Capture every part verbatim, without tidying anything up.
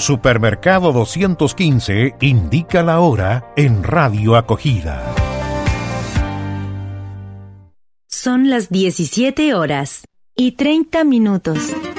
Supermercado doscientos quince indica la hora en Radio Acogida. Son las diecisiete horas y treinta minutos.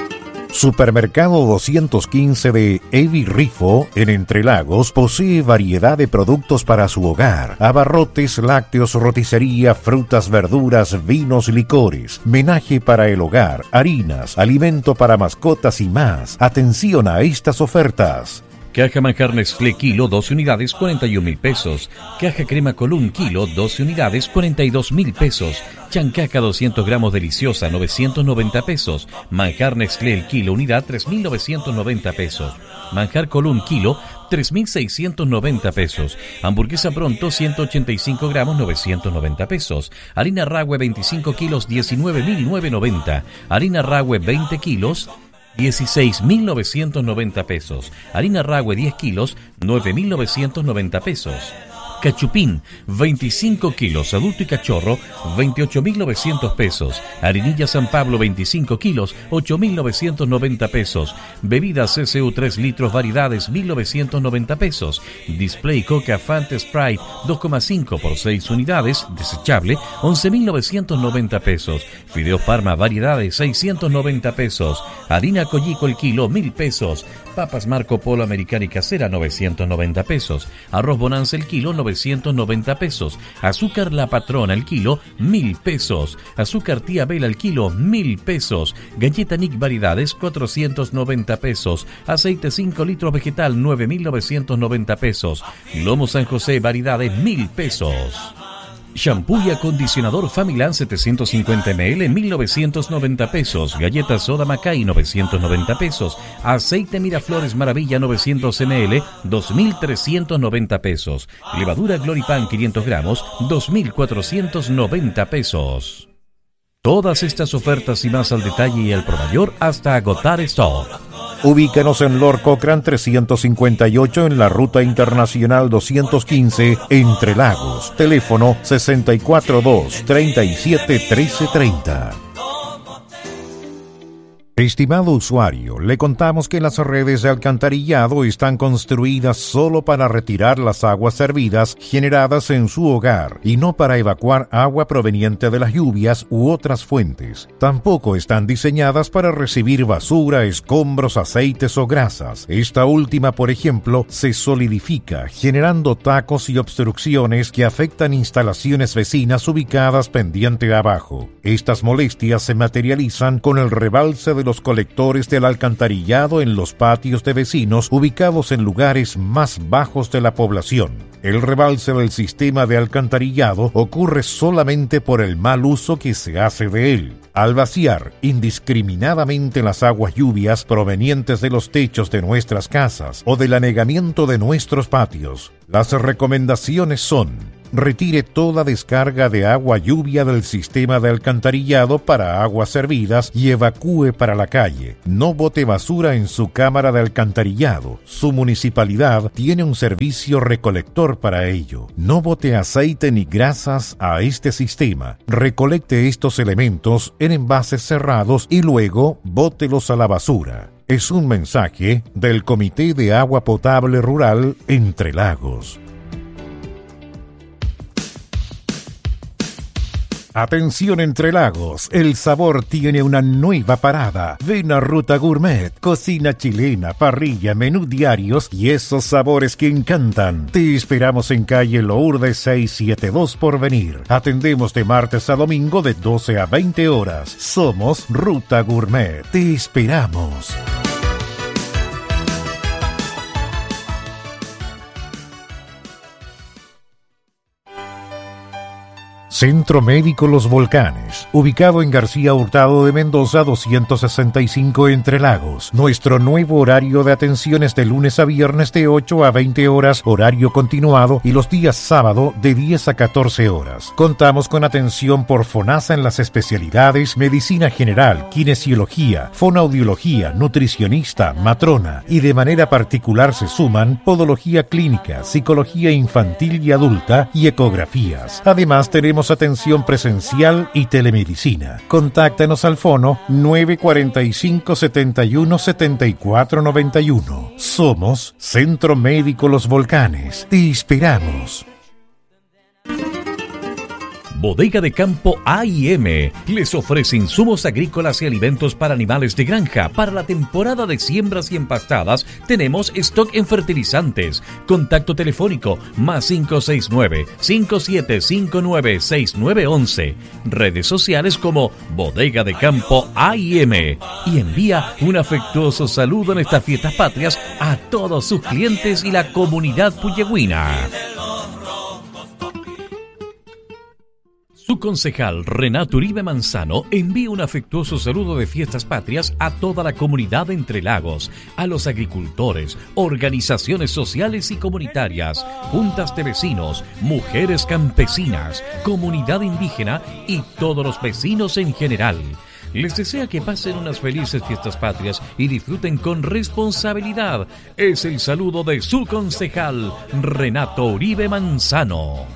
Supermercado doscientos quince de Evi Rifo, en Entre Lagos, posee variedad de productos para su hogar: abarrotes, lácteos, roticería, frutas, verduras, vinos, licores, menaje para el hogar, harinas, alimento para mascotas y más. Atención a estas ofertas. Caja manjar Nestlé kilo, doce unidades, cuarenta y un mil pesos. Caja crema Colún kilo, doce unidades, cuarenta y dos mil pesos. Chancaca doscientos gramos deliciosa, novecientos noventa pesos. Manjar Nestlé el kilo unidad, tres mil novecientos noventa pesos. Manjar Colún kilo, tres mil seiscientos noventa pesos. Hamburguesa Pronto, ciento ochenta y cinco gramos, novecientos noventa pesos. Harina Rahue veinticinco kilos, diecinueve mil novecientos noventa. Harina Rahue veinte kilos, dieciséis mil novecientos noventa pesos. Harina Rahue diez kilos, nueve mil novecientos noventa pesos. Cachupín, veinticinco kilos, adulto y cachorro, veintiocho mil novecientos pesos. Harinilla San Pablo, veinticinco kilos, ocho mil novecientos noventa pesos. Bebidas C C U tres litros, variedades, mil novecientos noventa pesos. Display Coca Fanta Sprite, dos coma cinco por seis unidades, desechable, once mil novecientos noventa pesos. Fideos Parma, variedades, seiscientos noventa pesos. Harina Collico el kilo, mil pesos. Papas Marco Polo Americana y Casera, novecientos noventa pesos. Arroz Bonanza el kilo, novecientos noventa pesos. Azúcar La Patrona el kilo, mil pesos. Azúcar Tía Bela el kilo, mil pesos. Galleta Nick variedades, cuatrocientos noventa pesos. Aceite cinco litros vegetal, nueve mil novecientos noventa pesos. Lomo San José variedades, mil pesos. Shampoo y acondicionador Familan setecientos cincuenta mililitros, mil novecientos noventa pesos. Galletas Soda Macay, novecientos noventa pesos. Aceite Miraflores Maravilla, novecientos mililitros, dos mil trescientos noventa pesos. Levadura Gloripan, quinientos gramos, dos mil cuatrocientos noventa pesos. Todas estas ofertas y más al detalle y al por mayor hasta agotar stock. Ubícanos en Lord Cochrane trescientos cincuenta y ocho en la Ruta Internacional doscientos quince, Entre Lagos. Teléfono sesenta y cuatro dos, treinta y siete, trece treinta. Estimado usuario, le contamos que las redes de alcantarillado están construidas solo para retirar las aguas servidas generadas en su hogar y no para evacuar agua proveniente de las lluvias u otras fuentes. Tampoco están diseñadas para recibir basura, escombros, aceites o grasas. Esta última, por ejemplo, se solidifica, generando tacos y obstrucciones que afectan instalaciones vecinas ubicadas pendiente abajo. Estas molestias se materializan con el rebalse de los colectores del alcantarillado en los patios de vecinos ubicados en lugares más bajos de la población. El rebalse del sistema de alcantarillado ocurre solamente por el mal uso que se hace de él. Al vaciar indiscriminadamente las aguas lluvias provenientes de los techos de nuestras casas o del anegamiento de nuestros patios, las recomendaciones son: retire toda descarga de agua lluvia del sistema de alcantarillado para aguas servidas y evacúe para la calle. No bote basura en su cámara de alcantarillado. Su municipalidad tiene un servicio recolector para ello. No bote aceite ni grasas a este sistema. Recolecte estos elementos en envases cerrados y luego bótelos a la basura. Es un mensaje del Comité de Agua Potable Rural Entre Lagos. Atención Entre Lagos, el sabor tiene una nueva parada. Ven a Ruta Gourmet, cocina chilena, parrilla, menú diarios y esos sabores que encantan. Te esperamos en calle Lourdes seiscientos setenta y dos Porvenir. Atendemos de martes a domingo de doce a veinte horas. Somos Ruta Gourmet. Te esperamos. Centro Médico Los Volcanes, ubicado en García Hurtado de Mendoza doscientos sesenta y cinco Entre Lagos. Nuestro nuevo horario de atención es de lunes a viernes de ocho a veinte horas, horario continuado, y los días sábado de diez a catorce horas. Contamos con atención por FONASA en las especialidades Medicina General, Kinesiología, Fonoaudiología, Nutricionista, Matrona, y de manera particular se suman Podología Clínica, Psicología Infantil y Adulta y Ecografías. Además tenemos Tenemos atención presencial y telemedicina. Contáctanos al fono nueve cuatro cinco, siete uno, siete cuatro nueve uno. Somos Centro Médico Los Volcanes. Te esperamos. Bodega de Campo A y M les ofrece insumos agrícolas y alimentos para animales de granja. Para la temporada de siembras y empastadas tenemos stock en fertilizantes. Contacto telefónico más cinco seis nueve, cinco siete cinco nueve, seis nueve uno uno. Redes sociales como Bodega de Campo A y M. Y envía un afectuoso saludo en estas fiestas patrias a todos sus clientes y la comunidad puyehüina. Su concejal Renato Uribe Manzano envía un afectuoso saludo de fiestas patrias a toda la comunidad de Entre Lagos, a los agricultores, organizaciones sociales y comunitarias, juntas de vecinos, mujeres campesinas, comunidad indígena y todos los vecinos en general. Les desea que pasen unas felices fiestas patrias y disfruten con responsabilidad. Es el saludo de su concejal Renato Uribe Manzano.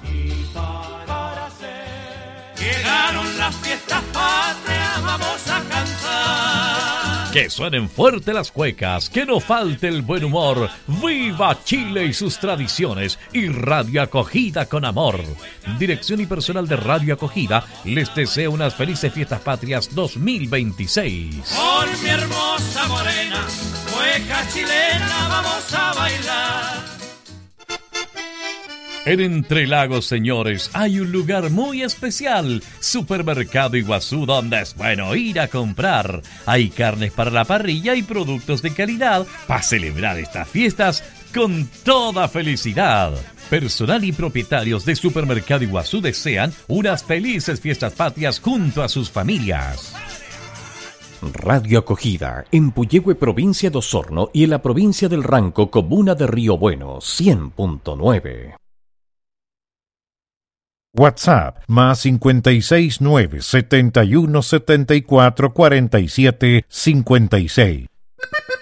Llegaron las fiestas patrias, vamos a cantar. Que suenen fuerte las cuecas, que no falte el buen humor. ¡Viva Chile y sus tradiciones! Y Radio Acogida con amor. Dirección y personal de Radio Acogida les desea unas felices fiestas patrias dos mil veintiséis. Con mi hermosa morena, cueca chilena, vamos a bailar. En Entre Lagos, señores, hay un lugar muy especial, Supermercado Iguazú, donde es bueno ir a comprar. Hay carnes para la parrilla y productos de calidad para celebrar estas fiestas con toda felicidad. Personal y propietarios de Supermercado Iguazú desean unas felices fiestas patrias junto a sus familias. Radio Acogida, en Puyehue, provincia de Osorno, y en la provincia del Ranco, comuna de Río Bueno, cien punto nueve. WhatsApp más cinco seis nueve, siete uno siete cuatro, cuatro siete cinco seis.